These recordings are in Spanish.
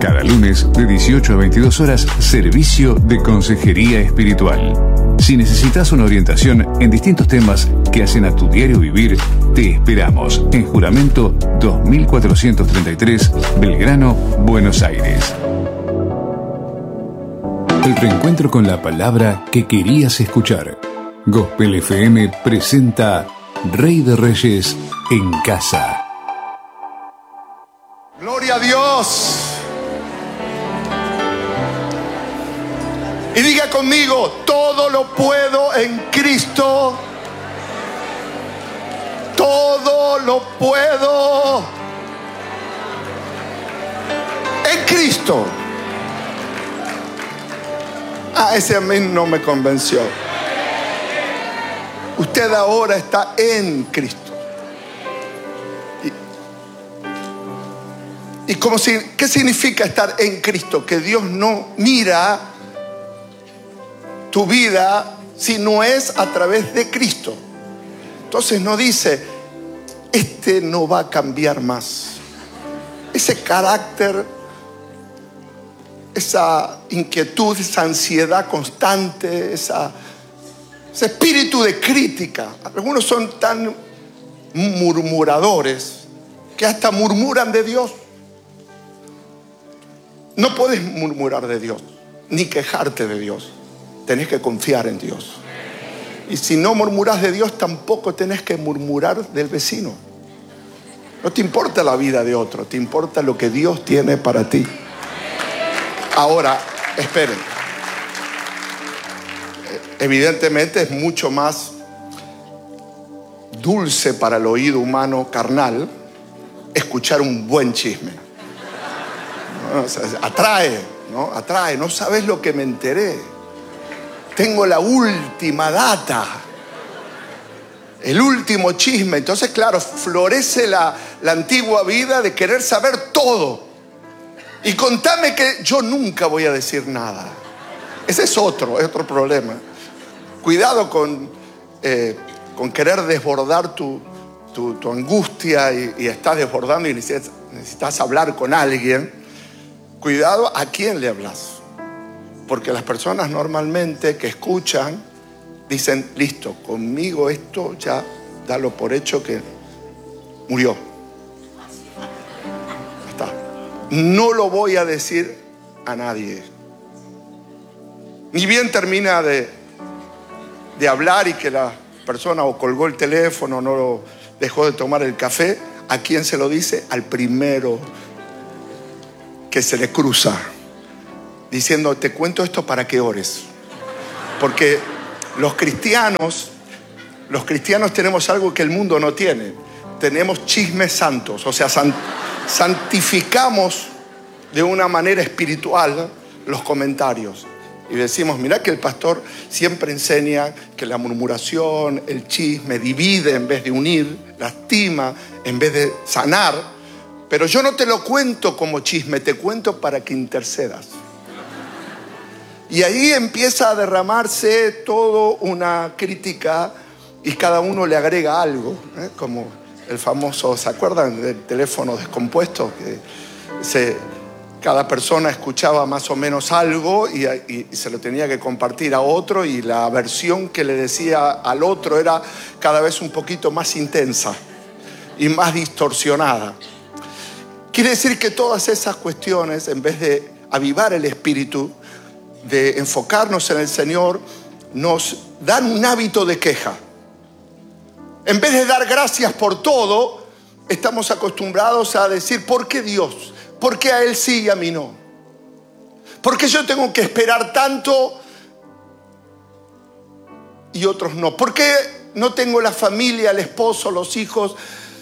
Cada lunes de 18 a 22 horas, servicio de consejería espiritual. Si necesitas una orientación en distintos temas que hacen a tu diario vivir, te esperamos en Juramento 2433, Belgrano, Buenos Aires. El reencuentro con la palabra que querías escuchar. Gospel FM presenta Rey de Reyes en casa. Gloria a Dios. Y diga conmigo, todo lo puedo en Cristo. Todo lo puedo en Cristo. Ese a mí no me convenció. Usted ahora está en Cristo. ¿Qué significa estar en Cristo? Que Dios no mira tu vida si no es a través de Cristo. Entonces no dice, este no va a cambiar más. Ese carácter, esa inquietud, esa ansiedad constante, ese espíritu de crítica. Algunos son tan murmuradores que hasta murmuran de Dios. No puedes murmurar de Dios, ni quejarte de Dios. Tenés que confiar en Dios. Y si no murmuras de Dios, tampoco tenés que murmurar del vecino. No te importa la vida de otro, te importa lo que Dios tiene para ti. Ahora, esperen. Evidentemente es mucho más dulce para el oído humano carnal escuchar un buen chisme. O sea, atrae, ¿no? Atrae. No sabes lo que me enteré. Tengo la última data. El último chisme. Entonces, claro, florece la antigua vida de querer saber todo. Y contame que yo nunca voy a decir nada. Ese es otro problema. Cuidado con querer desbordar tu angustia y estás desbordando y necesitas hablar con alguien. Cuidado a quién le hablas. Porque las personas normalmente que escuchan dicen, listo, conmigo esto ya dalo por hecho que murió. Está. No lo voy a decir a nadie. Ni bien termina de hablar y que la persona o colgó el teléfono o no dejó de tomar el café, ¿a quién se lo dice? Al primero que se le cruza, diciendo, te cuento esto para que ores. Porque los cristianos tenemos algo que el mundo no tiene. Tenemos chismes santos, o sea, santificamos de una manera espiritual los comentarios. Y decimos, mira que el pastor siempre enseña que la murmuración, el chisme divide en vez de unir, lastima en vez de sanar. Pero yo no te lo cuento como chisme, te cuento para que intercedas. Y ahí empieza a derramarse toda una crítica y cada uno le agrega algo, como el famoso, ¿se acuerdan del teléfono descompuesto? Que cada persona escuchaba más o menos algo y se lo tenía que compartir a otro, y la versión que le decía al otro era cada vez un poquito más intensa y más distorsionada. Quiere decir que todas esas cuestiones, en vez de avivar el espíritu, de enfocarnos en el Señor, nos dan un hábito de queja. En vez de dar gracias por todo, estamos acostumbrados a decir, ¿por qué Dios? ¿Por qué a Él sí y a mí no? ¿Por qué yo tengo que esperar tanto y otros no? ¿Por qué no tengo la familia, el esposo, los hijos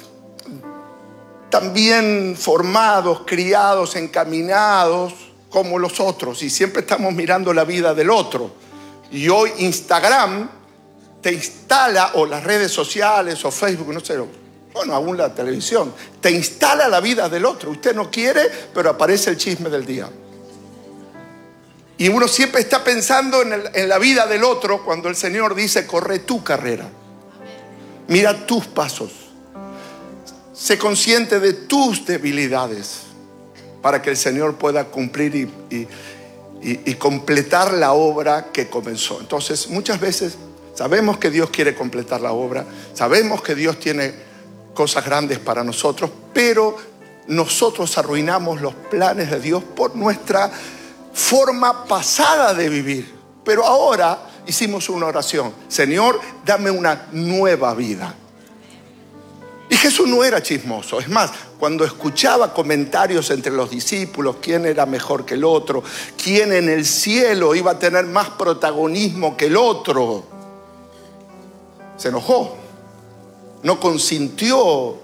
también formados, criados, encaminados como los otros? Y siempre estamos mirando la vida del otro. Y hoy Instagram te instala, o las redes sociales, o Facebook, no sé, bueno, aún la televisión, te instala la vida del otro. Usted no quiere, pero aparece el chisme del día. Y uno siempre está pensando en la vida del otro, cuando el Señor dice, corre tu carrera. Mira tus pasos. Sé consciente de tus debilidades. para que el Señor pueda cumplir y completar la obra que comenzó. Entonces, muchas veces sabemos que Dios quiere completar la obra, sabemos que Dios tiene cosas grandes para nosotros, pero nosotros arruinamos los planes de Dios por nuestra forma pasada de vivir. Pero ahora hicimos una oración: Señor, dame una nueva vida. Y Jesús no era chismoso. Es más, cuando escuchaba comentarios entre los discípulos, quién era mejor que el otro, quién en el cielo iba a tener más protagonismo que el otro, se enojó. No consintió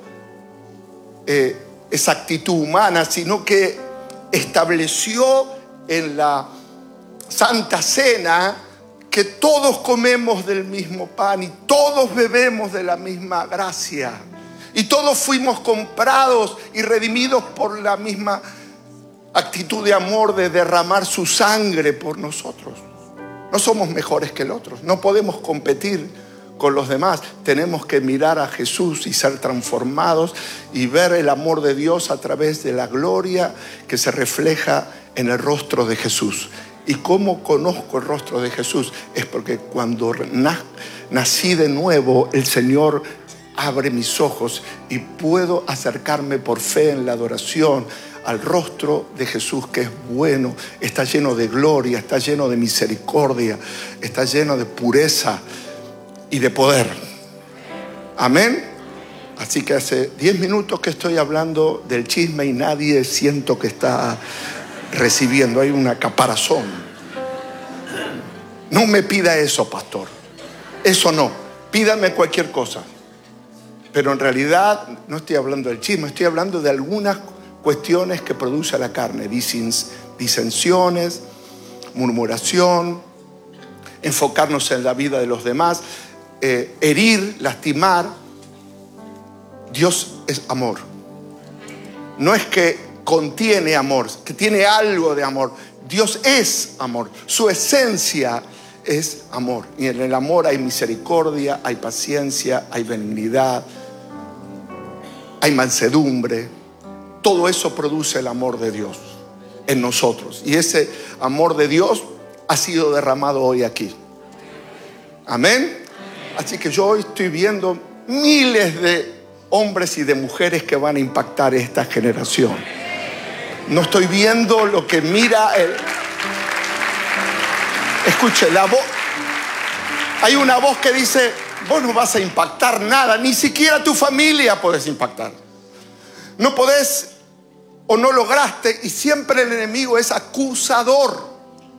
esa actitud humana, sino que estableció en la Santa Cena que todos comemos del mismo pan y todos bebemos de la misma gracia. Y todos fuimos comprados y redimidos por la misma actitud de amor de derramar su sangre por nosotros. No somos mejores que el otro. No podemos competir con los demás. Tenemos que mirar a Jesús y ser transformados y ver el amor de Dios a través de la gloria que se refleja en el rostro de Jesús. ¿Y cómo conozco el rostro de Jesús? Es porque cuando nací de nuevo, el Señor abre mis ojos y puedo acercarme por fe en la adoración al rostro de Jesús, que es bueno, está lleno de gloria, está lleno de misericordia, está lleno de pureza y de poder. Amén. Así que hace 10 minutos que estoy hablando del chisme y nadie siento que está recibiendo. Hay una caparazón. No me pida eso, pastor. Eso no. Pídame cualquier cosa. Pero en realidad no estoy hablando del chisme, estoy hablando de algunas cuestiones que produce la carne: disensiones, murmuración, enfocarnos en la vida de los demás, herir, lastimar. Dios es amor. No es que contiene amor, que tiene algo de amor. Dios es amor. Su esencia es amor. Y en el amor hay misericordia, hay paciencia, hay benignidad, hay mansedumbre. Todo eso produce el amor de Dios en nosotros. Y ese amor de Dios ha sido derramado hoy aquí. Amén. Así que yo hoy estoy viendo miles de hombres y de mujeres que van a impactar esta generación. No estoy viendo lo que mira el... Escuche, la voz. Hay una voz que dice: vos no vas a impactar nada, ni siquiera tu familia podés impactar. No podés o no lograste, y siempre el enemigo es acusador.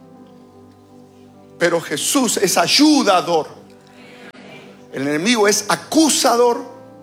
Pero Jesús es ayudador. El enemigo es acusador.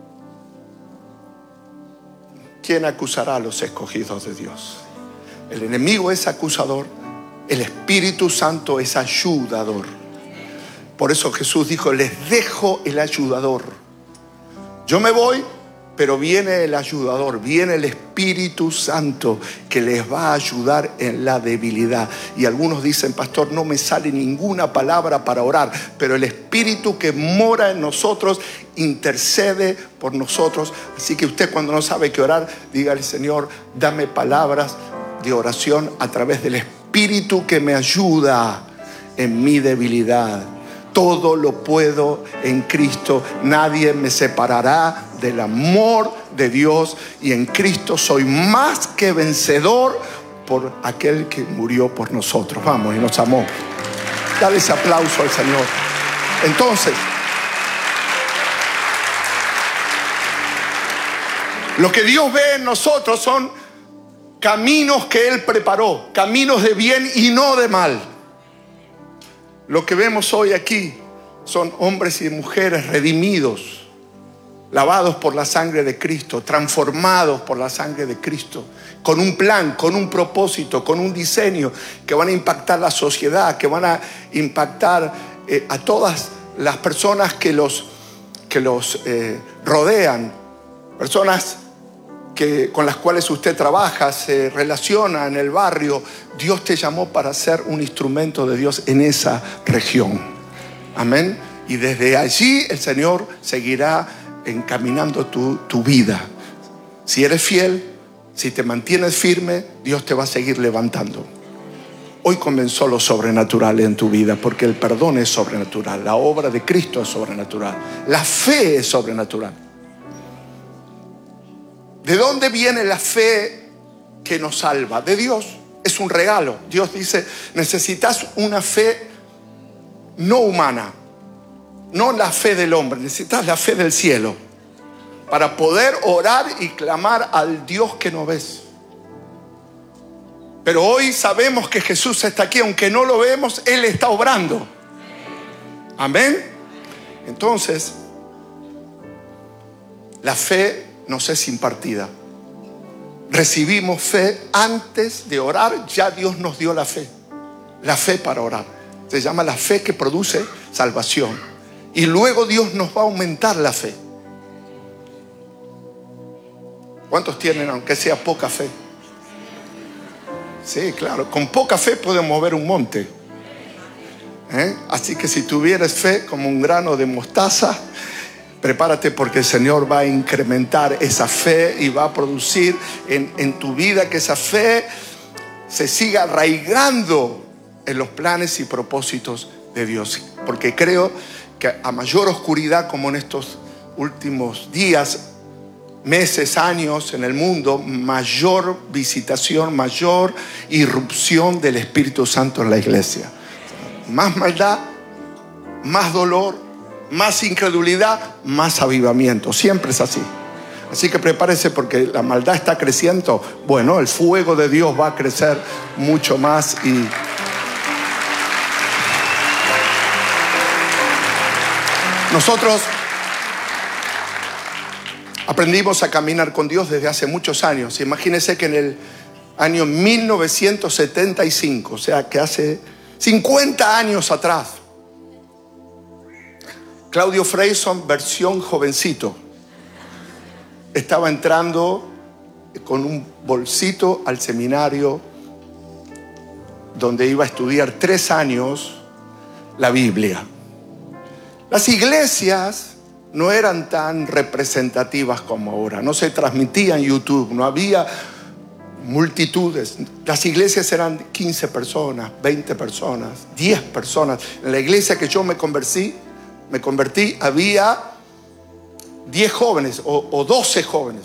¿Quién acusará a los escogidos de Dios? El enemigo es acusador. El Espíritu Santo es ayudador. Por eso Jesús dijo: les dejo el ayudador. Yo me voy, pero viene el ayudador, viene el Espíritu Santo que les va a ayudar en la debilidad. Y algunos dicen: pastor, no me sale ninguna palabra para orar. Pero el Espíritu que mora en nosotros intercede por nosotros. Así que usted, cuando no sabe qué orar, dígale: Señor, dame palabras de oración a través del Espíritu que me ayuda en mi debilidad. Todo lo puedo en Cristo. Nadie me separará del amor de Dios. Y en Cristo soy más que vencedor por aquel que murió por nosotros. Vamos, y nos amó. Dale ese aplauso al Señor. Entonces, lo que Dios ve en nosotros son caminos que Él preparó. Caminos de bien y no de mal. Lo que vemos hoy aquí son hombres y mujeres redimidos, lavados por la sangre de Cristo, transformados por la sangre de Cristo, con un plan, con un propósito, con un diseño que van a impactar la sociedad, que van a impactar a todas las personas que los rodean, personas con las cuales usted trabaja, se relaciona en el barrio. Dios te llamó para ser un instrumento de Dios en esa región. Amén. Y desde allí el Señor seguirá encaminando tu vida. Si eres fiel, Si te mantienes firme, Dios te va a seguir levantando. Hoy comenzó lo sobrenatural en tu vida, porque el perdón es sobrenatural, la obra de Cristo es sobrenatural, la fe es sobrenatural. ¿De dónde viene la fe que nos salva? De Dios. Es un regalo. Dios dice, necesitas una fe no humana, no la fe del hombre, necesitas la fe del cielo para poder orar y clamar al Dios que no ves. Pero hoy sabemos que Jesús está aquí, aunque no lo vemos, Él está obrando. Amén. Entonces, la fe nos es impartida. Recibimos fe antes de orar, ya Dios nos dio la fe para orar. Se llama la fe que produce salvación. Y luego Dios nos va a aumentar la fe. ¿Cuántos tienen, aunque sea poca fe? Sí, claro, con poca fe podemos mover un monte. Así que si tuvieras fe como un grano de mostaza, prepárate, porque el Señor va a incrementar esa fe y va a producir en tu vida que esa fe se siga arraigando en los planes y propósitos de Dios. Porque creo que a mayor oscuridad, como en estos últimos días, meses, años en el mundo, mayor visitación, mayor irrupción del Espíritu Santo en la iglesia. Más maldad, más dolor, más incredulidad, más avivamiento. Siempre es así. Así que prepárese, porque la maldad está creciendo. Bueno, el fuego de Dios va a crecer mucho más. Y nosotros aprendimos a caminar con Dios desde hace muchos años. Imagínense que en el año 1975, o sea que hace 50 años atrás, Claudio Freyson, versión jovencito, estaba entrando con un bolsito al seminario donde iba a estudiar 3 años la Biblia. Las iglesias no eran tan representativas como ahora. No se transmitía en YouTube, no había multitudes. Las iglesias eran 15 personas, 20 personas, 10 personas. En la iglesia que yo me convertí, había 10 jóvenes o 12 jóvenes.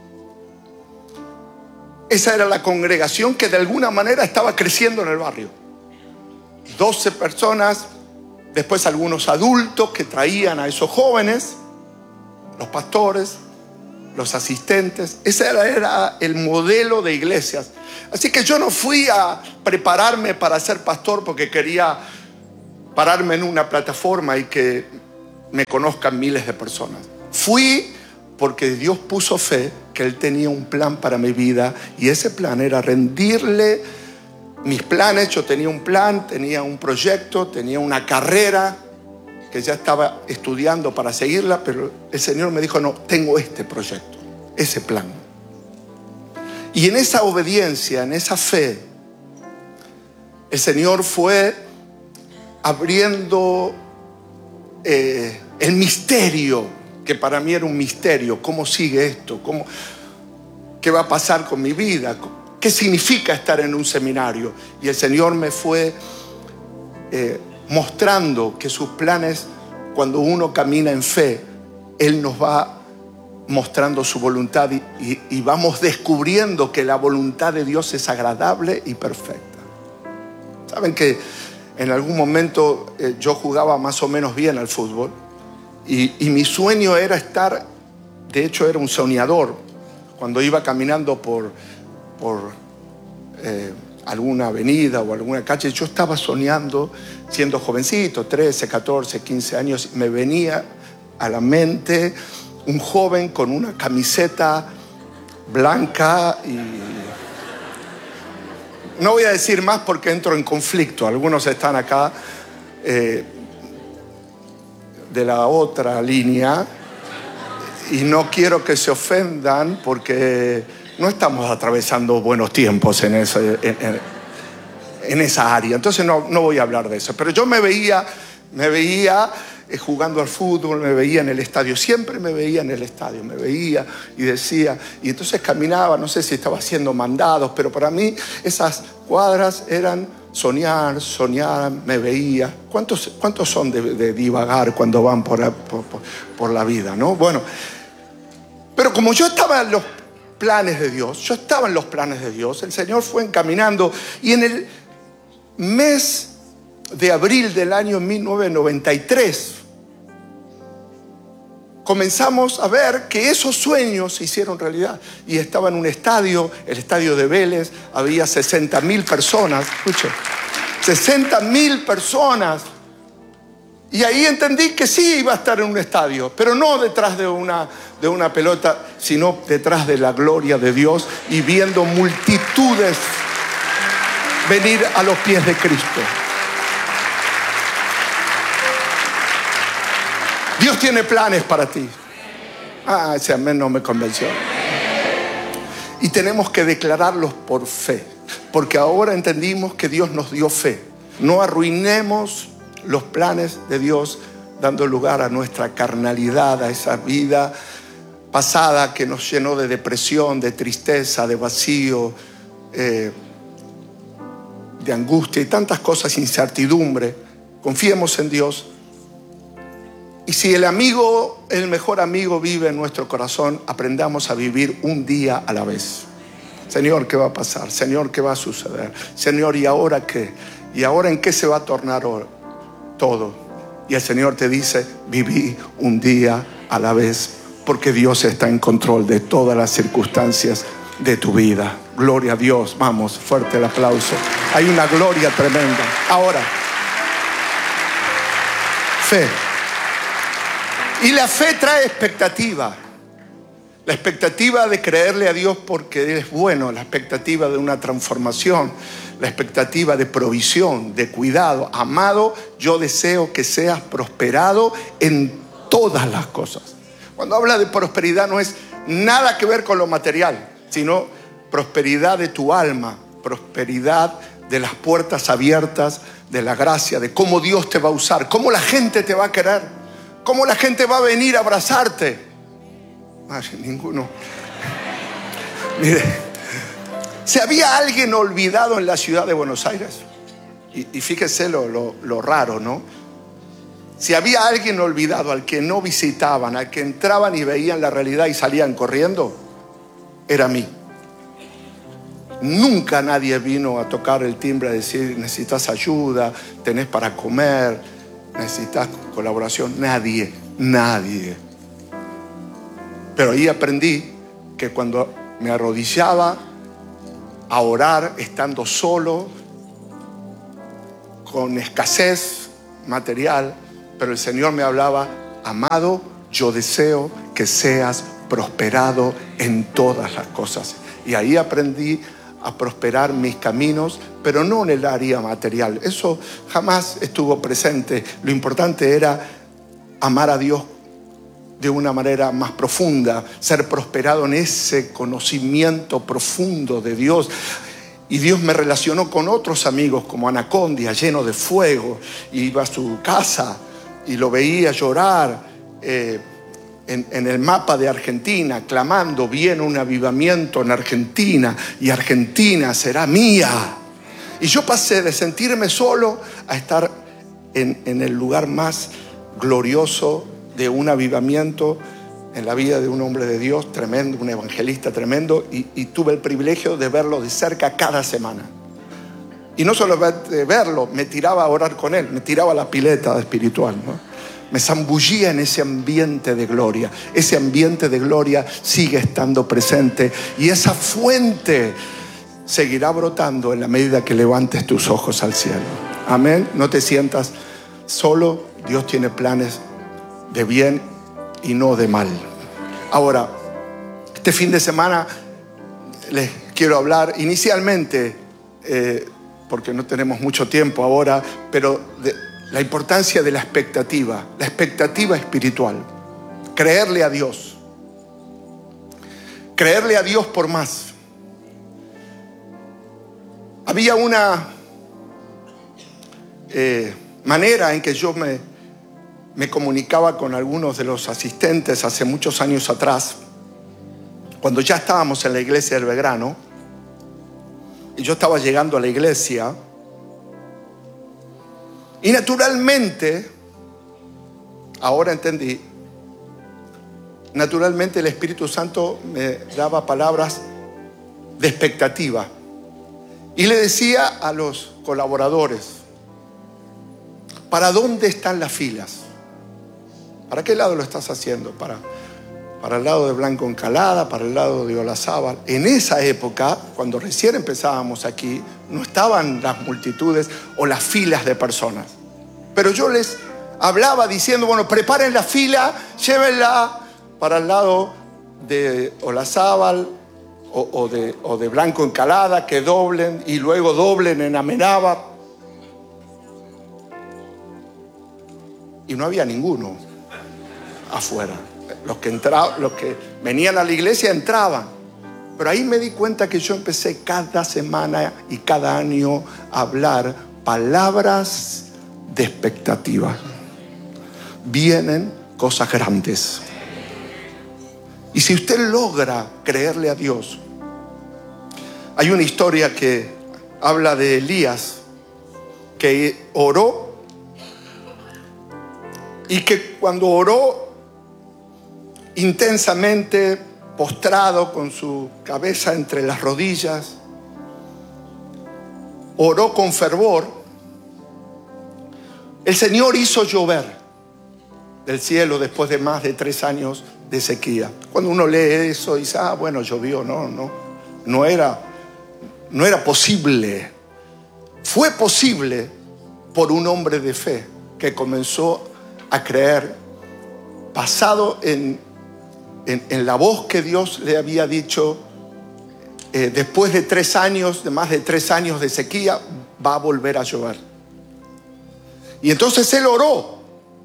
Esa era la congregación que de alguna manera estaba creciendo en el barrio. 12 personas, después algunos adultos que traían a esos jóvenes, los pastores, los asistentes. Ese era el modelo de iglesias. Así que yo no fui a prepararme para ser pastor porque quería pararme en una plataforma y que me conozcan miles de personas. Fui porque Dios puso fe que Él tenía un plan para mi vida, y ese plan era rendirle mis planes. Yo tenía un plan, tenía un proyecto, tenía una carrera que ya estaba estudiando para seguirla, pero el Señor me dijo, no, tengo este proyecto, ese plan. Y en esa obediencia, en esa fe, el Señor fue abriendo el misterio, que para mí era un misterio. ¿Cómo sigue esto? ¿Qué va a pasar con mi vida? ¿Qué significa estar en un seminario? Y el Señor me fue mostrando que sus planes, cuando uno camina en fe, Él nos va mostrando su voluntad y vamos descubriendo que la voluntad de Dios es agradable y perfecta. Saben que en algún momento yo jugaba más o menos bien al fútbol y mi sueño era estar, de hecho era un soñador, cuando iba caminando por alguna avenida o alguna calle, yo estaba soñando, siendo jovencito, 13, 14, 15 años, me venía a la mente un joven con una camiseta blanca y... No voy a decir más porque entro en conflicto. Algunos están acá de la otra línea y no quiero que se ofendan porque no estamos atravesando buenos tiempos en esa área. Entonces no voy a hablar de eso. Pero yo me veía jugando al fútbol, me veía en el estadio, siempre me veía en el estadio, me veía y decía, y entonces caminaba, no sé si estaba haciendo mandados, pero para mí esas cuadras eran soñar, me veía. ¿Cuántos son de divagar cuando van por la vida, no? Bueno, pero como yo estaba en los planes de Dios, el Señor fue encaminando, y en el mes de abril del año 1993 comenzamos a ver que esos sueños se hicieron realidad. Y estaba en un estadio, el estadio de Vélez, había 60.000 personas, escuche, 60.000 personas. Y ahí entendí que sí iba a estar en un estadio, pero no detrás de una pelota, sino detrás de la gloria de Dios y viendo multitudes venir a los pies de Cristo. Dios tiene planes para ti. Ese amén no me convenció. Y tenemos que declararlos por fe, porque ahora entendimos que Dios nos dio fe. No arruinemos los planes de Dios dando lugar a nuestra carnalidad, a esa vida pasada que nos llenó de depresión, de tristeza, de vacío, de angustia y tantas cosas, incertidumbre. Confiemos en Dios. Y si el mejor amigo vive en nuestro corazón, aprendamos a vivir un día a la vez. Señor, ¿qué va a pasar? Señor, ¿qué va a suceder? Señor, ¿y ahora qué? ¿Y ahora en qué se va a tornar todo? Y el Señor te dice, viví un día a la vez, porque Dios está en control de todas las circunstancias de tu vida. Gloria a Dios. Vamos, fuerte el aplauso. Hay una gloria tremenda. Ahora, fe. Y la fe trae expectativa. La expectativa de creerle a Dios porque Él es bueno, la expectativa de una transformación, la expectativa de provisión, de cuidado. Amado, yo deseo que seas prosperado en todas las cosas. Cuando habla de prosperidad no es nada que ver con lo material, sino prosperidad de tu alma, prosperidad de las puertas abiertas, de la gracia, de cómo Dios te va a usar, cómo la gente te va a querer, cómo la gente va a venir a abrazarte. Ninguno. Mire, si había alguien olvidado en la ciudad de Buenos Aires, y fíjese lo raro, ¿no? Si había alguien olvidado al que no visitaban, al que entraban y veían la realidad y salían corriendo, era mí. Nunca nadie vino a tocar el timbre a decir, necesitas ayuda, tenés para comer, necesitas colaboración. Nadie. Pero ahí aprendí que cuando me arrodillaba a orar, estando solo, con escasez material, pero el Señor me hablaba, amado, yo deseo que seas prosperado en todas las cosas. Y ahí aprendí a prosperar mis caminos, pero no en el área material. Eso jamás estuvo presente. Lo importante era amar a Dios de una manera más profunda, ser prosperado en ese conocimiento profundo de Dios. Y Dios me relacionó con otros amigos como Anacondia, lleno de fuego. Iba a su casa y lo veía llorar en el mapa de Argentina, clamando, viene un avivamiento en Argentina y Argentina será mía. Y yo pasé de sentirme solo a estar en el lugar más glorioso de un avivamiento en la vida de un hombre de Dios tremendo, un evangelista tremendo, y tuve el privilegio de verlo de cerca cada semana. Y no solo verlo, me tiraba a orar con él, me tiraba a la pileta espiritual, ¿no? Me zambullía en ese ambiente de gloria. Ese ambiente de gloria sigue estando presente y esa fuente seguirá brotando en la medida que levantes tus ojos al cielo. Amén. No te sientas solo. Dios tiene planes de bien y no de mal. Ahora, este fin de semana les quiero hablar inicialmente, porque no tenemos mucho tiempo ahora, pero de la importancia de la expectativa espiritual. Creerle a Dios por más. Había una manera en que yo me comunicaba con algunos de los asistentes hace muchos años atrás, cuando ya estábamos en la iglesia del Belgrano, y yo estaba llegando a la iglesia, y naturalmente, ahora entendí, naturalmente el Espíritu Santo me daba palabras de expectativa. Y le decía a los colaboradores, ¿para dónde están las filas? ¿Para qué lado lo estás haciendo? Para el lado de Blanco Encalada, para el lado de Olazábal. En esa época, cuando recién empezábamos aquí, no estaban las multitudes o las filas de personas. Pero yo les hablaba diciendo, bueno, preparen la fila, llévenla para el lado de Olazábal o de Blanco Encalada, que doblen y luego doblen en Amenábar. Y no había ninguno afuera. Los que venían a la iglesia entraban. Pero ahí me di cuenta que yo empecé cada semana y cada año a hablar palabras de expectativa. Vienen cosas grandes. Y si usted logra creerle a Dios, hay una historia que habla de Elías, que oró y que cuando oró intensamente, postrado con su cabeza entre las rodillas, oró con fervor, el Señor hizo llover del cielo después de más de 3 años de sequía. Cuando uno lee eso dice, bueno, llovió. No era posible. Fue posible por un hombre de fe que comenzó a creer, basado en la voz que Dios le había dicho, después de 3 años, de más de 3 años de sequía, va a volver a llover. Y entonces él oró,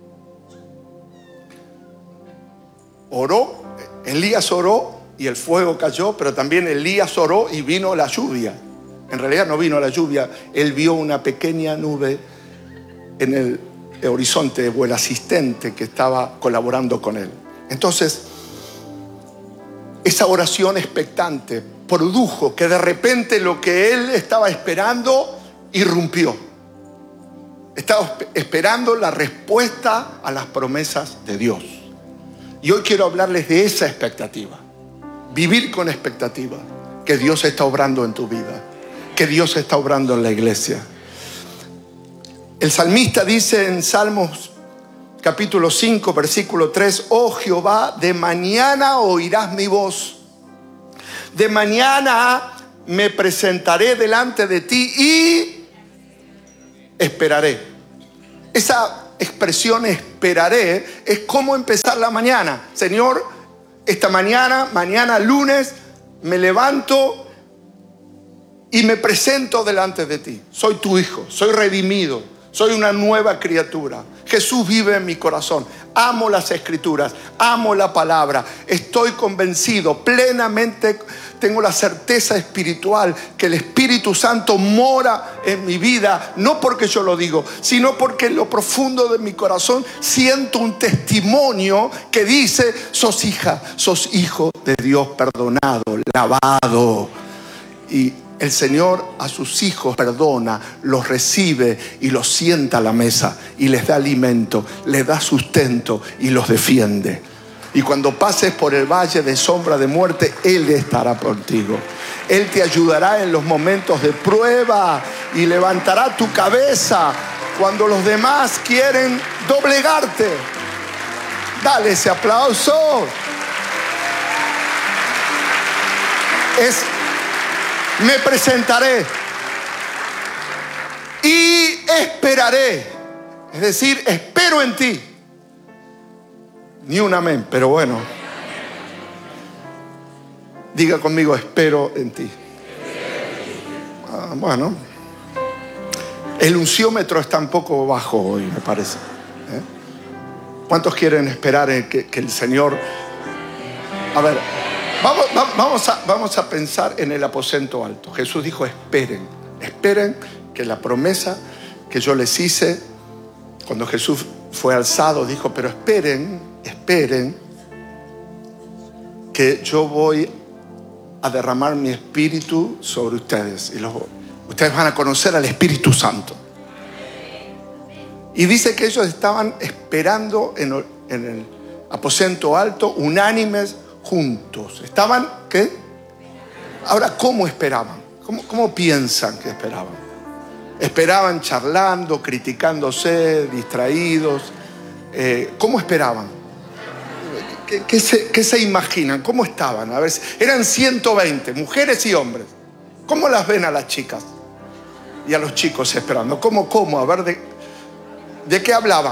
Elías oró y el fuego cayó, pero también Elías oró y vino la lluvia. En realidad no vino la lluvia, él vio una pequeña nube en el horizonte, o el asistente que estaba colaborando con él. Entonces, esa oración expectante produjo que de repente lo que él estaba esperando irrumpió. Estaba esperando la respuesta a las promesas de Dios. Y hoy quiero hablarles de esa expectativa. Vivir con expectativa. Que Dios está obrando en tu vida. Que Dios está obrando en la iglesia. El salmista dice en Salmos capítulo 5, versículo 3, oh Jehová, de mañana oirás mi voz. De mañana me presentaré delante de ti y esperaré. Esa expresión esperaré es como empezar la mañana. Señor, esta mañana lunes, me levanto y me presento delante de ti. Soy tu hijo, soy redimido, soy una nueva criatura. Jesús vive en mi corazón. Amo las escrituras, amo la palabra. Estoy convencido, plenamente tengo la certeza espiritual que el Espíritu Santo mora en mi vida, no porque yo lo digo, sino porque en lo profundo de mi corazón siento un testimonio que dice, sos hija, sos hijo de Dios, perdonado, lavado. Y el Señor a sus hijos perdona, los recibe y los sienta a la mesa y les da alimento, les da sustento y los defiende. Y cuando pases por el valle de sombra de muerte, Él estará contigo. Él te ayudará en los momentos de prueba y levantará tu cabeza cuando los demás quieren doblegarte. Dale ese aplauso. Me presentaré y esperaré. Es decir, espero en ti. Ni un amén, pero bueno. Diga conmigo, espero en ti. Bueno. El unciómetro está un poco bajo hoy, me parece. ¿Cuántos quieren esperar en que el Señor... A ver, vamos a pensar en el aposento alto. Jesús dijo, esperen que la promesa que yo les hice, cuando Jesús fue alzado, dijo, pero esperen, que yo voy a derramar mi espíritu sobre ustedes. Y ustedes van a conocer al Espíritu Santo. Y dice que ellos estaban esperando en el aposento alto, unánimes, juntos. ¿Estaban qué? Ahora, ¿cómo esperaban? ¿Cómo piensan que esperaban? ¿Esperaban charlando, criticándose, distraídos? ¿Cómo esperaban? ¿Qué se imaginan? ¿Cómo estaban? A ver, eran 120, mujeres y hombres. ¿Cómo las ven a las chicas? Y a los chicos esperando. ¿Cómo? A ver, ¿de qué hablaban?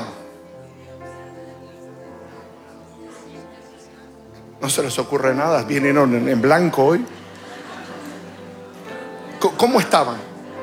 ¿No se les ocurre nada? ¿Vinieron en blanco hoy? ¿Cómo estaban?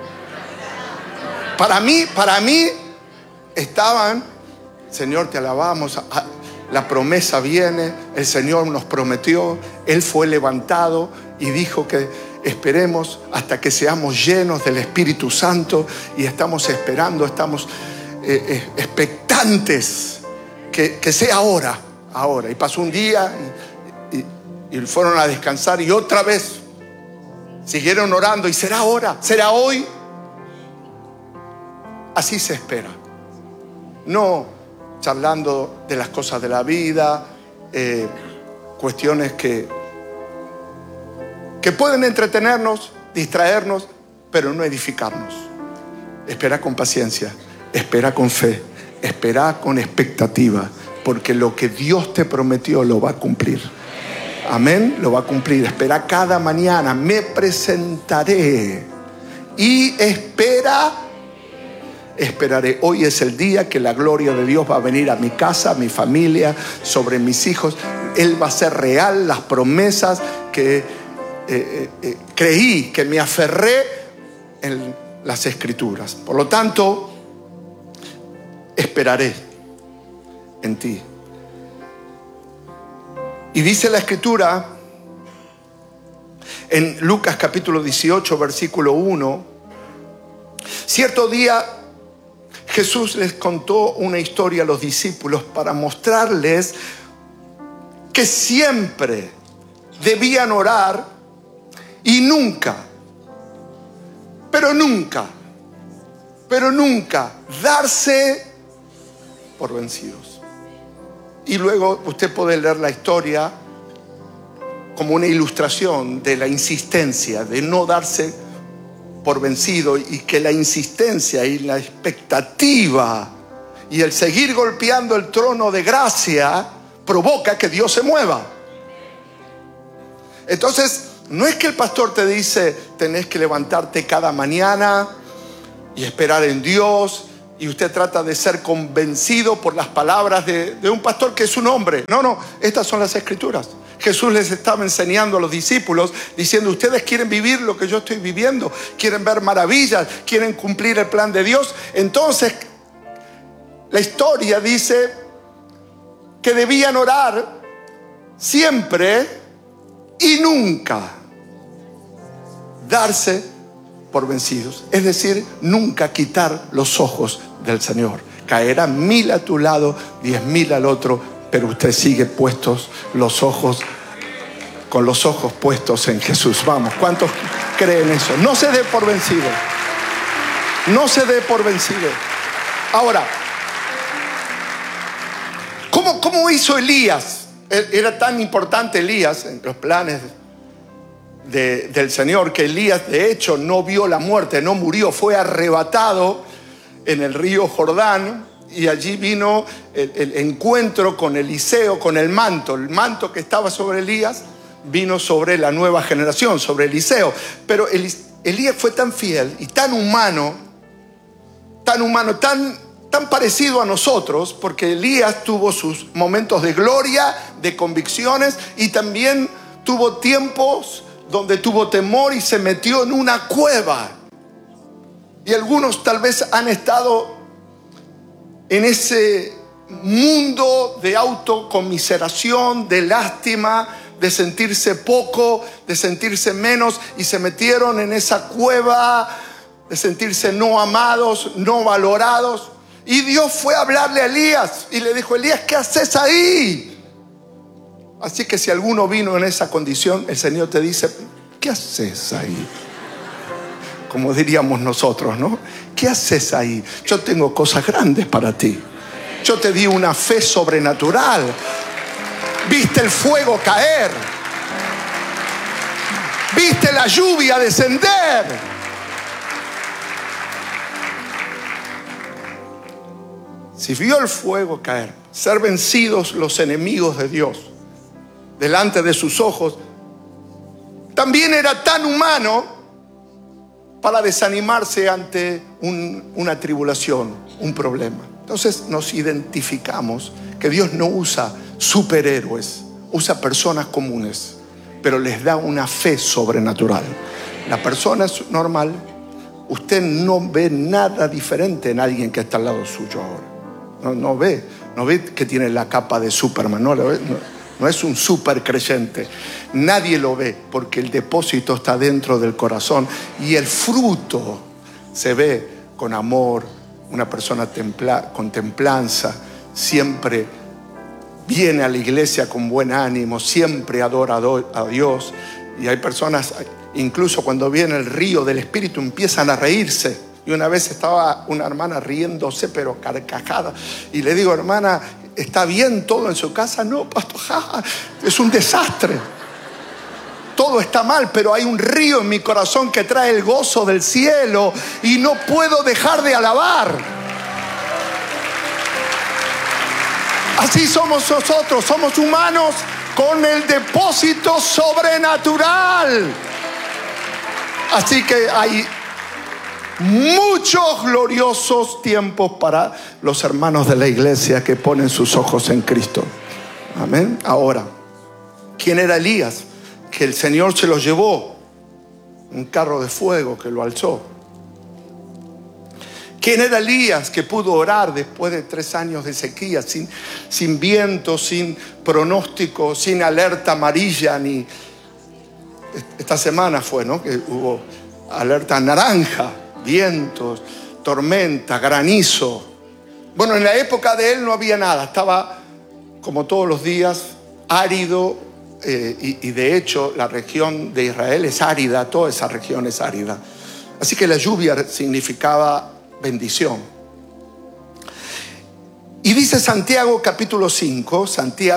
Para mí estaban, Señor, te alabamos, la promesa viene, el Señor nos prometió, Él fue levantado y dijo que esperemos hasta que seamos llenos del Espíritu Santo, y estamos esperando, estamos expectantes que sea ahora. Y pasó un día y fueron a descansar, y otra vez siguieron orando, y será ahora, será hoy. Así se espera. No charlando de las cosas de la vida, cuestiones que pueden entretenernos, distraernos, pero no edificarnos. Espera con paciencia, espera con fe, espera con expectativa, porque lo que Dios te prometió lo va a cumplir. Amén, lo va a cumplir. Espera cada mañana, me presentaré y esperaré. Hoy es el día que la gloria de Dios va a venir a mi casa, a mi familia, sobre mis hijos. Él va a ser real, las promesas que creí, que me aferré en las Escrituras. Por lo tanto, esperaré en ti. Y dice la Escritura en Lucas capítulo 18, versículo 1, cierto día Jesús les contó una historia a los discípulos para mostrarles que siempre debían orar y nunca darse por vencidos. Y luego usted puede leer la historia como una ilustración de la insistencia, de no darse por vencido, y que la insistencia y la expectativa y el seguir golpeando el trono de gracia provoca que Dios se mueva. Entonces, no es que el pastor te dice tenés que levantarte cada mañana y esperar en Dios, y usted trata de ser convencido por las palabras de un pastor que es un hombre. No, estas son las Escrituras. Jesús les estaba enseñando a los discípulos, diciendo, ustedes quieren vivir lo que yo estoy viviendo, quieren ver maravillas, quieren cumplir el plan de Dios. Entonces, la historia dice que debían orar siempre y nunca darse por vencidos. Es decir, nunca quitar los ojos del Señor. Caerán 1000 a tu lado, 10.000 al otro, pero usted sigue puestos los ojos, con los ojos puestos en Jesús. Vamos, ¿cuántos creen eso? No se dé por vencido. No se dé por vencido. Ahora, ¿cómo hizo Elías? Era tan importante Elías en los planes del Señor, que Elías de hecho no vio la muerte, no murió, fue arrebatado en el río Jordán, y allí vino el encuentro con Eliseo, con el manto que estaba sobre Elías vino sobre la nueva generación, sobre Eliseo. Pero Elías fue tan fiel y tan humano, tan parecido a nosotros, porque Elías tuvo sus momentos de gloria, de convicciones, y también tuvo tiempos donde tuvo temor y se metió en una cueva. Y algunos tal vez han estado en ese mundo de autocomiseración, de lástima, de sentirse poco, de sentirse menos, y se metieron en esa cueva de sentirse no amados, no valorados. Y Dios fue a hablarle a Elías y le dijo: Elías, ¿qué haces ahí? Así que si alguno vino en esa condición, el Señor te dice: ¿qué haces ahí? Como diríamos nosotros, ¿no? ¿Qué haces ahí? Yo tengo cosas grandes para ti. Yo te di una fe sobrenatural. Viste el fuego caer. Viste la lluvia descender. Si vio el fuego caer, ser vencidos los enemigos de Dios delante de sus ojos, también era tan humano para desanimarse ante una tribulación, un problema. Entonces nos identificamos que Dios no usa superhéroes, usa personas comunes, pero les da una fe sobrenatural. La persona es normal. Usted no ve nada diferente en alguien que está al lado suyo ahora. No ve que tiene la capa de Superman. No es un super creyente. Nadie lo ve porque el depósito está dentro del corazón y el fruto se ve con amor. Una persona con templanza, siempre viene a la iglesia con buen ánimo, siempre adora a Dios. Y hay personas, incluso cuando viene el río del Espíritu, empiezan a reírse. Y una vez estaba una hermana riéndose, pero carcajada. Y le digo: hermana, ¿está bien todo en su casa? No, pastor, es un desastre. Todo está mal, pero hay un río en mi corazón que trae el gozo del cielo y no puedo dejar de alabar. Así somos nosotros, somos humanos con el depósito sobrenatural. Así que hay muchos gloriosos tiempos para los hermanos de la iglesia que ponen sus ojos en Cristo. Amén. Ahora, ¿quién era Elías? Que el Señor se lo llevó, un carro de fuego que lo alzó. ¿Quién era Elías que pudo orar después de 3 años de sequía, sin viento, sin pronóstico, sin alerta amarilla? Ni esta semana fue, ¿no?, que hubo alerta naranja, vientos, tormenta, granizo. Bueno, en la época de él no había nada, estaba como todos los días árido. Y de hecho la región de Israel es árida, toda esa región es árida. Así que la lluvia significaba bendición. Y dice Santiago capítulo 5,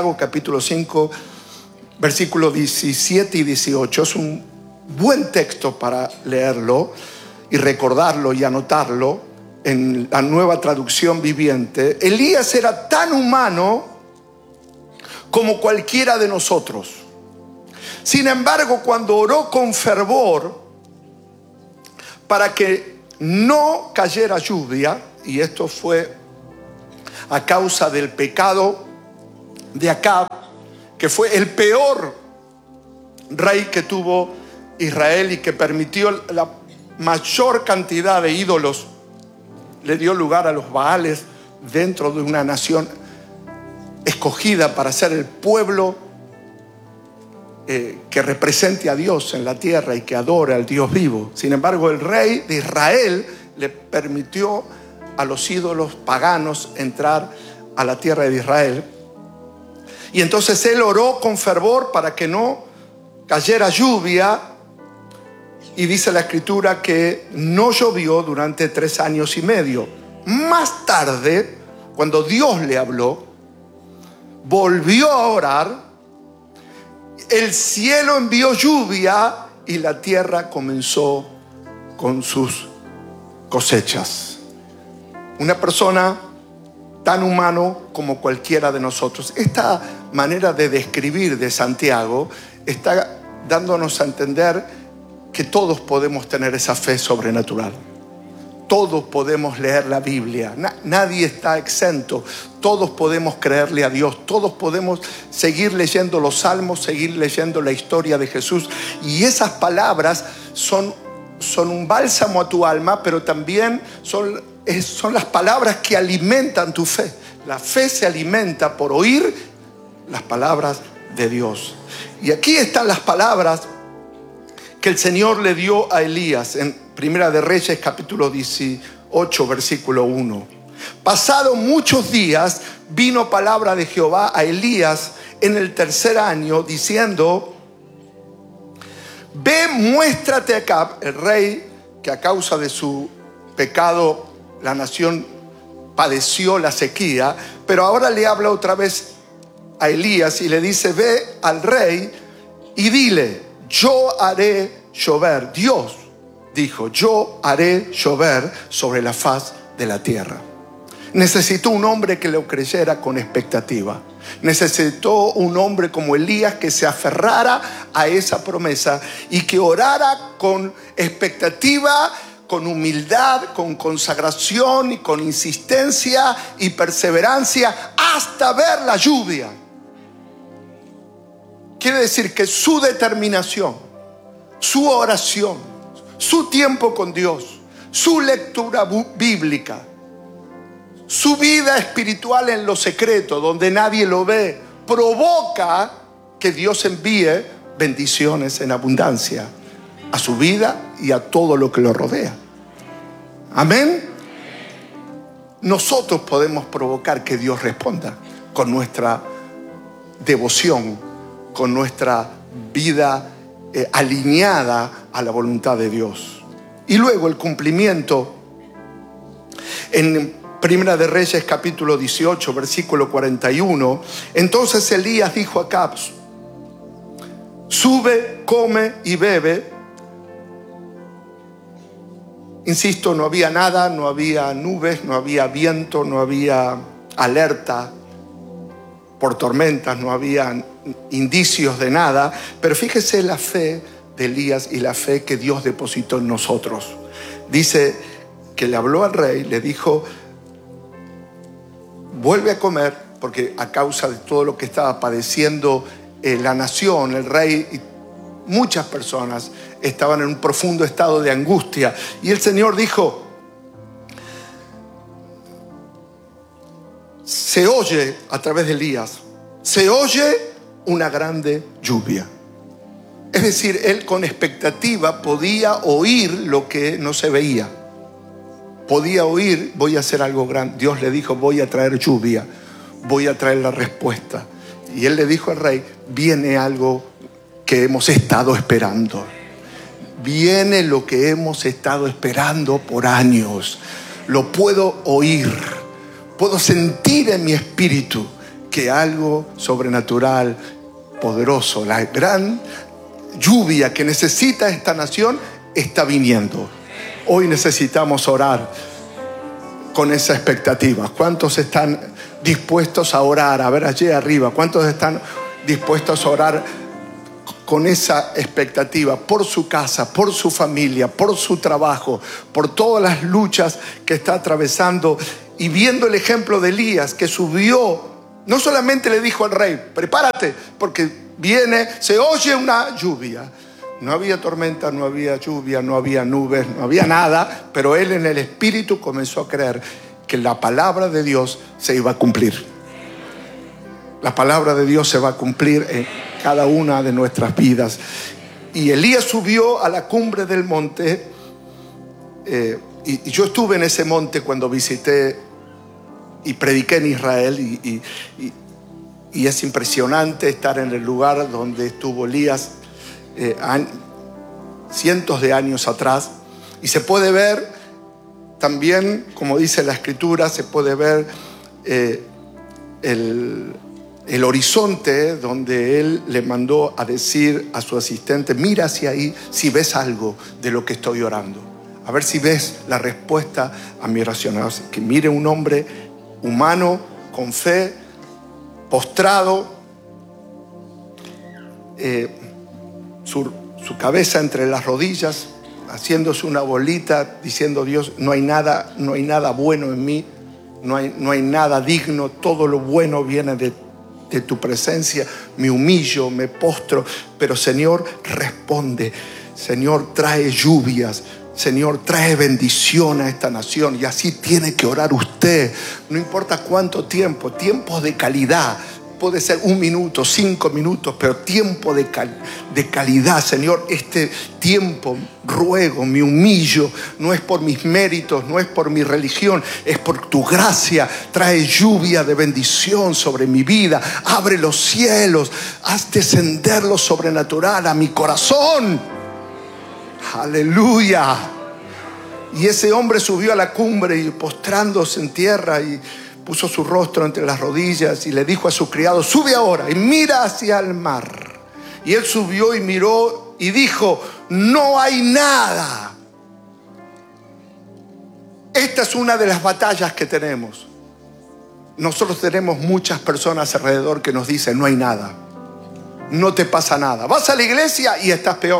versículos 17 y 18. Es un buen texto para leerlo y recordarlo y anotarlo en la Nueva Traducción Viviente. Elías era tan humano como cualquiera de nosotros. Sin embargo, cuando oró con fervor para que no cayera lluvia, y esto fue a causa del pecado de Acab, que fue el peor rey que tuvo Israel y que permitió la mayor cantidad de ídolos, le dio lugar a los Baales dentro de una nación escogida para ser el pueblo que represente a Dios en la tierra y que adore al Dios vivo. Sin embargo, el rey de Israel le permitió a los ídolos paganos entrar a la tierra de Israel. Y entonces él oró con fervor para que no cayera lluvia. Y dice la escritura que no llovió durante 3 años y medio. Más tarde, cuando Dios le habló, volvió a orar, el cielo envió lluvia y la tierra comenzó con sus cosechas. Una persona tan humano como cualquiera de nosotros. Esta manera de describir de Santiago está dándonos a entender que todos podemos tener esa fe sobrenatural. Todos podemos leer la Biblia. Nadie está exento. Todos podemos creerle a Dios. Todos podemos seguir leyendo los salmos, seguir leyendo la historia de Jesús. Y esas palabras son un bálsamo a tu alma, pero también son las palabras que alimentan tu fe. La fe se alimenta por oír las palabras de Dios. Y aquí están las palabras que el Señor le dio a Elías en Primera de Reyes capítulo 18 versículo 1. Pasado muchos días, vino palabra de Jehová a Elías en el 3er año, diciendo: ve, muéstrate a Acab, el rey, que a causa de su pecado la nación padeció la sequía. Pero ahora le habla otra vez a Elías y le dice: ve al rey y dile: yo haré llover. Dios dijo: yo haré llover sobre la faz de la tierra. Necesitó un hombre que lo creyera con expectativa. Necesitó un hombre como Elías que se aferrara a esa promesa y que orara con expectativa, con humildad, con consagración y con insistencia y perseverancia hasta ver la lluvia. Quiere decir que su determinación, su oración, su tiempo con Dios, su lectura bíblica, su vida espiritual en lo secreto, donde nadie lo ve, provoca que Dios envíe bendiciones en abundancia a su vida y a todo lo que lo rodea. Amén. Nosotros podemos provocar que Dios responda con nuestra devoción, con nuestra vida alineada a la voluntad de Dios. Y luego el cumplimiento en Primera de Reyes capítulo 18 versículo 41. Entonces Elías dijo a Acab: sube, come y bebe. Insisto, no había nada, no había nubes, no había viento, no había alerta por tormentas, no había indicios de nada. Pero fíjese la fe de Elías y la fe que Dios depositó en nosotros. Dice que le habló al rey, le dijo: vuelve a comer, porque a causa de todo lo que estaba padeciendo la nación, el rey y muchas personas estaban en un profundo estado de angustia. Y el Señor dijo: se oye a través de Elías, se oye una grande lluvia. Es decir, él con expectativa podía oír lo que no se veía. Podía oír: voy a hacer algo grande. Dios le dijo: voy a traer lluvia, voy a traer la respuesta. Y él le dijo al rey: viene algo que hemos estado esperando. Viene lo que hemos estado esperando por años. Lo puedo oír, puedo sentir en mi espíritu que algo sobrenatural, poderoso, la gran lluvia que necesita esta nación está viniendo. Hoy necesitamos orar con esa expectativa. ¿Cuántos están dispuestos a orar? A ver allí arriba, ¿cuántos están dispuestos a orar con esa expectativa por su casa, por su familia, por su trabajo, por todas las luchas que está atravesando? Y viendo el ejemplo de Elías, que subió, no solamente le dijo al rey: prepárate, porque viene, se oye una lluvia. No había tormenta, no había lluvia, no había nubes, no había nada, pero él en el espíritu comenzó a creer que la palabra de Dios se iba a cumplir. La palabra de Dios se va a cumplir en cada una de nuestras vidas. Y Elías subió a la cumbre del monte, y yo estuve en ese monte cuando visité y prediqué en Israel, y es impresionante estar en el lugar donde estuvo Elías cientos de años atrás. Y se puede ver también, como dice la escritura, se puede ver el horizonte donde él le mandó a decir a su asistente: mira hacia ahí si ves algo de lo que estoy orando, a ver si ves la respuesta a mi oración. Así que mire un hombre humano con fe, postrado, su cabeza entre las rodillas, haciéndose una bolita, diciendo: Dios, no hay nada bueno en mí, no hay nada digno, todo lo bueno viene de tu presencia. Me humillo, me postro, pero Señor, responde. Señor, trae lluvias. Señor, trae bendición a esta nación. Y así tiene que orar usted. No importa cuánto tiempo, tiempos de calidad, puede ser 1 minuto, 5 minutos, pero tiempo de calidad. Señor, este tiempo ruego, me humillo, no es por mis méritos, no es por mi religión, es por tu gracia. Trae lluvia de bendición sobre mi vida, abre los cielos, haz descender lo sobrenatural a mi corazón. Aleluya. Y ese hombre subió a la cumbre y postrándose en tierra y puso su rostro entre las rodillas y le dijo a su criado: sube ahora y mira hacia el mar. Y él subió y miró y dijo: no hay nada. Esta es una de las batallas que tenemos. Nosotros tenemos muchas personas alrededor que nos dicen: no hay nada, no te pasa nada. Vas a la iglesia y estás peor.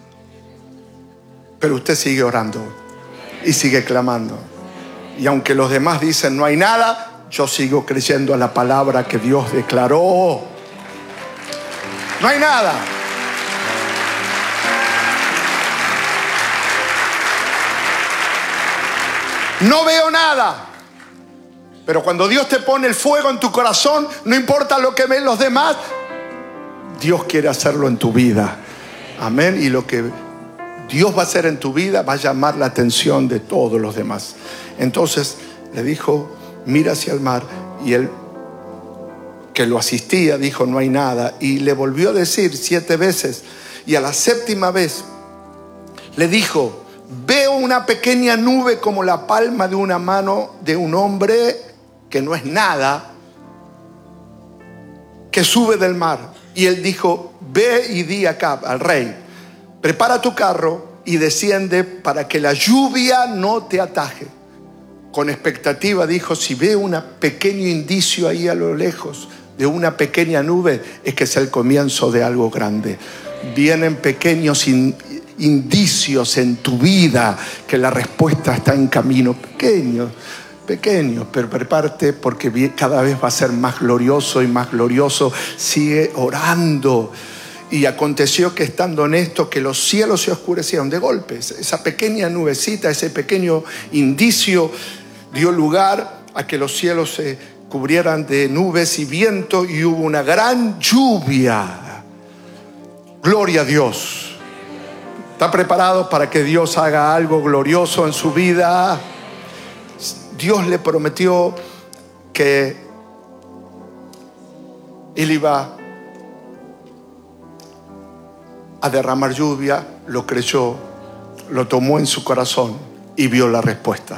Pero usted sigue orando y sigue clamando. Y aunque los demás dicen no hay nada, yo sigo creyendo a la palabra que Dios declaró. No hay nada. No veo nada. Pero cuando Dios te pone el fuego en tu corazón, no importa lo que ven los demás, Dios quiere hacerlo en tu vida. Amén. Y lo que Dios va a hacer en tu vida va a llamar la atención de todos los demás. Entonces le dijo: mira hacia el mar. Y él, que lo asistía, dijo: no hay nada. Y le volvió a decir 7 veces. Y a la 7ª vez le dijo: veo una pequeña nube como la palma de una mano de un hombre, que no es nada, que sube del mar. Y él dijo: ve y di acá al rey: prepara tu carro y desciende para que la lluvia no te ataje. Con expectativa dijo: si veo un pequeño indicio ahí a lo lejos de una pequeña nube, es que es el comienzo de algo grande. Vienen pequeños indicios en tu vida que la respuesta está en camino. Pequeños, pero prepárate, porque cada vez va a ser más glorioso y más glorioso. Sigue orando. Y aconteció que estando en esto, que los cielos se oscurecieron de golpe. Esa pequeña nubecita, ese pequeño indicio dio lugar a que los cielos se cubrieran de nubes y viento, y hubo una gran lluvia. Gloria a Dios. ¿Está preparado para que Dios haga algo glorioso en su vida? Dios le prometió que Él iba a derramar lluvia. Lo creyó, lo tomó en su corazón y vio la respuesta.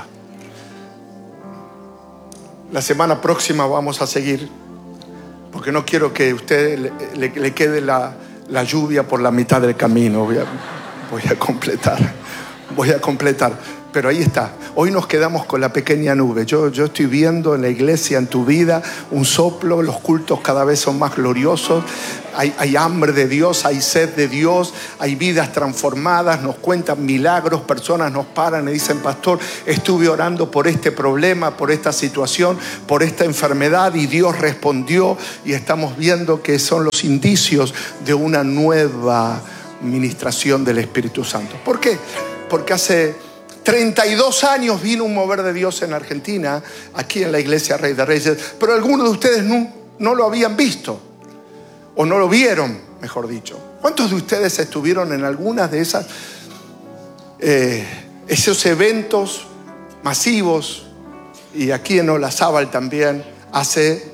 La semana próxima vamos a seguir, porque no quiero que a usted le quede la lluvia por la mitad del camino. Voy a completar. Pero ahí está. Hoy nos quedamos con la pequeña nube. Yo estoy viendo en la iglesia, en tu vida, un soplo. Los cultos cada vez son más gloriosos. Hay hambre de Dios, hay sed de Dios, hay vidas transformadas. Nos cuentan milagros. Personas nos paran y dicen: pastor, estuve orando por este problema, por esta situación, por esta enfermedad, y Dios respondió. Y estamos viendo que son los indicios de una nueva ministración del Espíritu Santo. ¿Por qué? Porque hace 32 años vino un mover de Dios en Argentina, aquí en la iglesia Rey de Reyes, pero algunos de ustedes no lo habían visto, o no lo vieron, mejor dicho. ¿Cuántos de ustedes estuvieron en algunas de esos eventos masivos, y aquí en Olazábal también, hace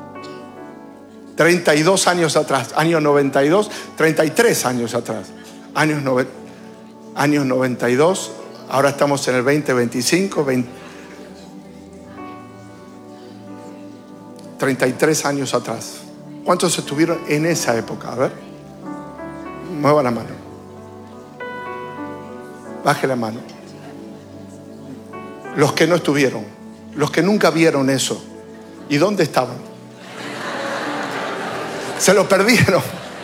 32 años atrás, año 92, 33 años atrás, años 92, ahora estamos en el 2025, 33 años atrás. ¿Cuántos estuvieron en esa época? A ver, mueva la mano, baje la mano. Los que no estuvieron, los que nunca vieron eso, ¿y dónde estaban? Se lo perdieron.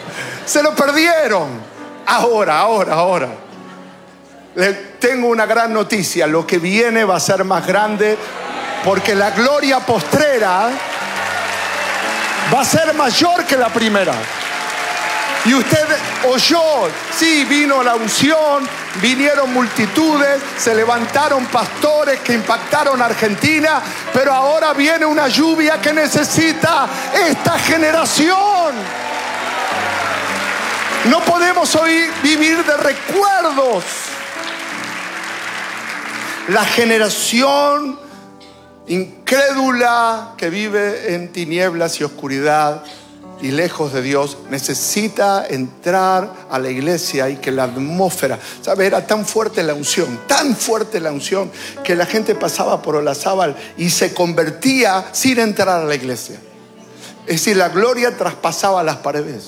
Ahora. Les tengo una gran noticia. Lo que viene va a ser más grande, porque la gloria postrera va a ser mayor que la primera. Y usted oyó, sí, vino la unción, vinieron multitudes, se levantaron pastores que impactaron a Argentina, pero ahora viene una lluvia que necesita esta generación. No podemos hoy vivir de recuerdos. La generación incrédula que vive en tinieblas y oscuridad y lejos de Dios necesita entrar a la iglesia y que la atmósfera, ¿sabe? Era tan fuerte la unción, que la gente pasaba por Olazábal y se convertía sin entrar a la iglesia. Es decir, la gloria traspasaba las paredes.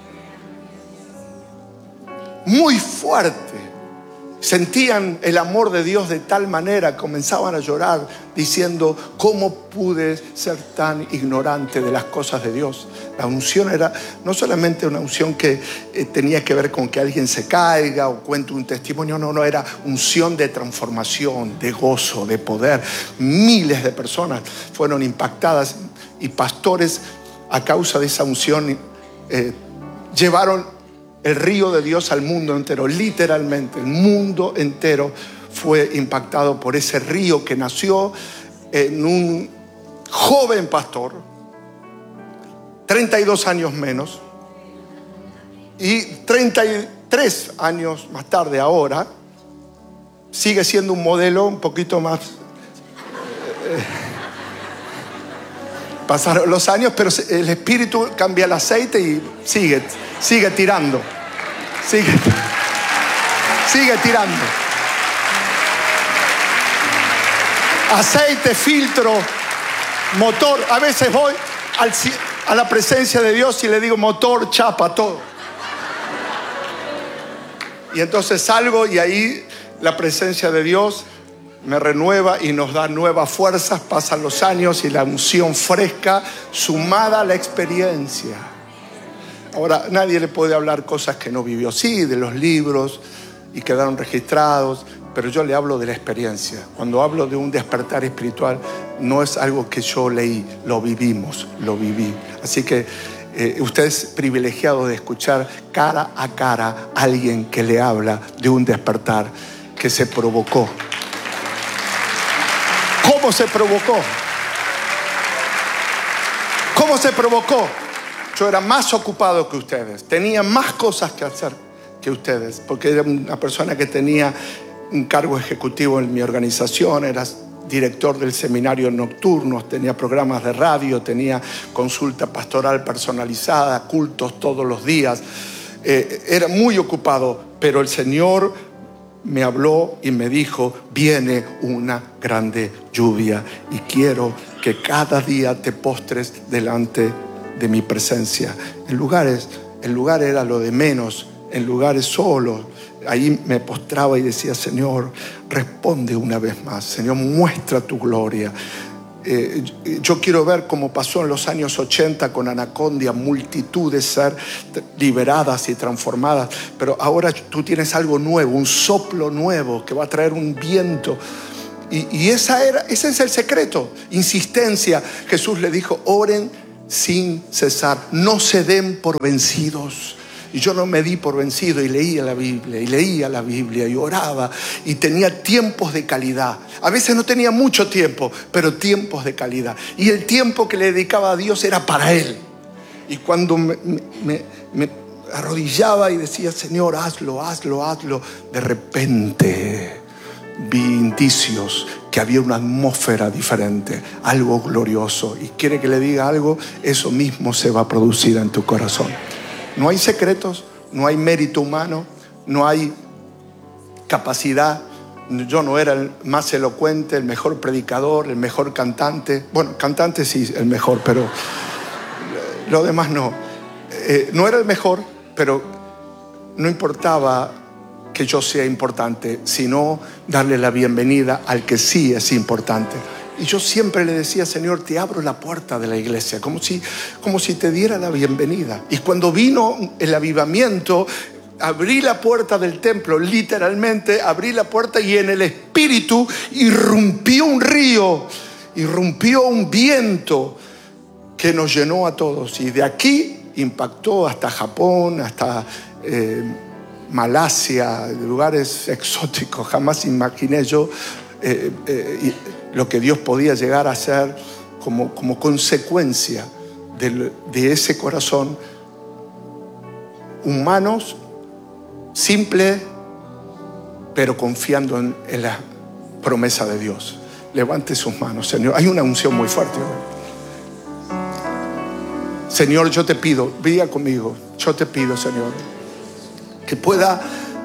Muy fuerte. Sentían el amor de Dios de tal manera, comenzaban a llorar diciendo: ¿cómo pude ser tan ignorante de las cosas de Dios? La unción era no solamente una unción que tenía que ver con que alguien se caiga o cuente un testimonio, no, era unción de transformación, de gozo, de poder. Miles de personas fueron impactadas y pastores, a causa de esa unción, llevaron el río de Dios al mundo entero. Literalmente, el mundo entero fue impactado por ese río que nació en un joven pastor, 32 años menos, y 33 años más tarde, ahora, sigue siendo un modelo un poquito más... pasaron los años, pero el espíritu cambia el aceite y sigue tirando. Sigue tirando. Aceite, filtro, motor. A veces voy a la presencia de Dios y le digo: motor, chapa, todo. Y entonces salgo y ahí la presencia de Dios me renueva y nos da nuevas fuerzas. Pasan los años y la unción fresca sumada a la experiencia. Ahora, nadie le puede hablar cosas que no vivió. Sí, de los libros y quedaron registrados, pero yo le hablo de la experiencia. Cuando hablo de un despertar espiritual, no es algo que yo leí, lo viví. Así que usted es privilegiado de escuchar cara a cara a alguien que le habla de un despertar que se provocó. ¿Cómo se provocó? ¿Cómo se provocó? Yo era más ocupado que ustedes, tenía más cosas que hacer que ustedes, porque era una persona que tenía un cargo ejecutivo en mi organización, era director del seminario nocturnos, tenía programas de radio, tenía consulta pastoral personalizada, cultos todos los días. Era muy ocupado, pero el Señor me habló y me dijo: viene una grande lluvia y quiero que cada día te postres delante de mi presencia. En lugar era lo de menos, en lugares solos. Ahí me postraba y decía: Señor, responde una vez más. Señor, muestra tu gloria. Yo quiero ver cómo pasó en los años 80 con Anacondia, multitudes ser liberadas y transformadas. Pero ahora tú tienes algo nuevo, un soplo nuevo que va a traer un viento. Y ese es el secreto. Insistencia. Jesús le dijo: oren sin cesar, no se den por vencidos. Y yo no me di por vencido y leía la Biblia y oraba y tenía tiempos de calidad. A veces no tenía mucho tiempo, pero tiempos de calidad. Y el tiempo que le dedicaba a Dios era para Él. Y cuando me arrodillaba y decía: Señor, hazlo, de repente vi indicios que había una atmósfera diferente, algo glorioso. Y quiere que le diga algo, eso mismo se va a producir en tu corazón. No hay secretos, no hay mérito humano, no hay capacidad. Yo no era el más elocuente, el mejor predicador, el mejor cantante. Bueno, cantante sí, el mejor, pero lo demás no. No era el mejor, pero no importaba que yo sea importante, sino darle la bienvenida al que sí es importante. Y yo siempre le decía: Señor, te abro la puerta de la iglesia, como si te diera la bienvenida. Y cuando vino el avivamiento, abrí la puerta del templo, literalmente abrí la puerta, y en el espíritu irrumpió un río, irrumpió un viento que nos llenó a todos. Y de aquí impactó hasta Japón, hasta Malasia, lugares exóticos. Jamás imaginé yo lo que Dios podía llegar a hacer como consecuencia de ese corazón. Humanos, simple, pero confiando en la promesa de Dios. Levante sus manos, Señor. Hay una unción muy fuerte hoy. Señor, yo te pido, diga conmigo, yo te pido, Señor, que pueda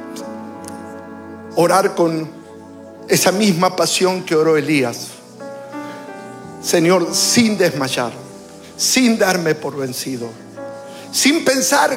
orar con esa misma pasión que oró Elías. Señor, sin desmayar, sin darme por vencido, sin pensar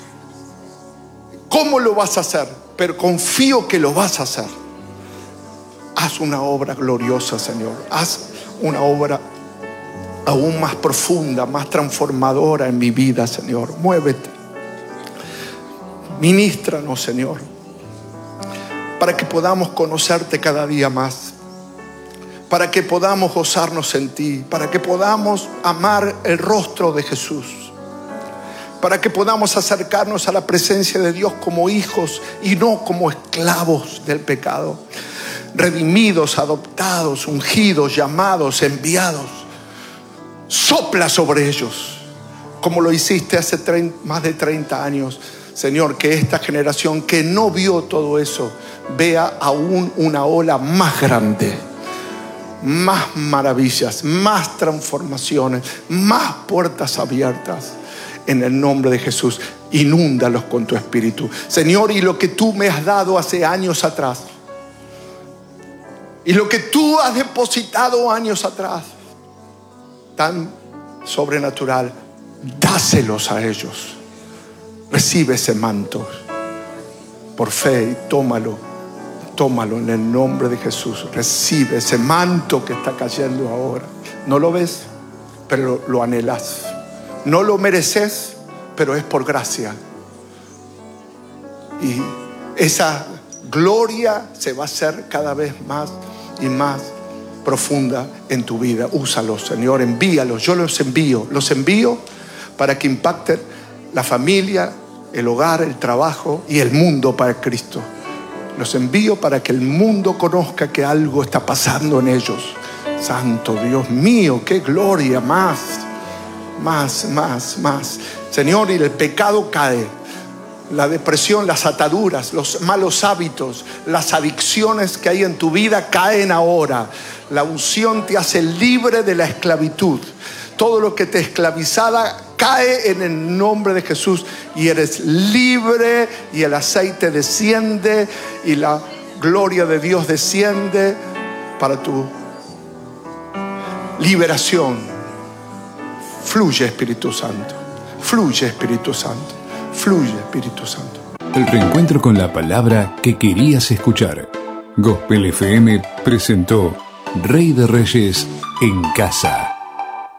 cómo lo vas a hacer, pero confío que lo vas a hacer. Haz una obra gloriosa, Señor. Haz una obra aún más profunda, más transformadora en mi vida, Señor. Muévete. Ministranos, Señor, para que podamos conocerte cada día más, para que podamos gozarnos en ti, para que podamos amar el rostro de Jesús, para que podamos acercarnos a la presencia de Dios como hijos y no como esclavos del pecado, redimidos, adoptados, ungidos, llamados, enviados. Sopla sobre ellos como lo hiciste hace más de 30 años, Señor. Que esta generación que no vio todo eso vea aún una ola más grande, más maravillas, más transformaciones, más puertas abiertas. En el nombre de Jesús, inúndalos con tu espíritu, Señor. Y lo que tú me has dado hace años atrás, y lo que tú has depositado años atrás, tan sobrenatural, dáselos a ellos. Recibe ese manto por fe y tómalo en el nombre de Jesús. Recibe ese manto que está cayendo ahora. No lo ves, pero lo anhelas. No lo mereces, pero es por gracia. Y esa gloria se va a hacer cada vez más y más profunda en tu vida. Úsalos, Señor, envíalos. Yo los envío para que impacten la familia, el hogar, el trabajo y el mundo para Cristo. Los envío para que el mundo conozca que algo está pasando en ellos. Santo Dios mío, qué gloria, más, Señor. Y el pecado cae, la depresión, las ataduras, los malos hábitos, las adicciones que hay en tu vida caen ahora. La unción te hace libre de la esclavitud. Todo lo que te esclavizaba cae en el nombre de Jesús y eres libre, y el aceite desciende y la gloria de Dios desciende para tu liberación. Fluye, Espíritu Santo. Fluye, Espíritu Santo. Fluye, Espíritu Santo. El reencuentro con la palabra que querías escuchar. Gospel FM presentó Rey de Reyes en Casa.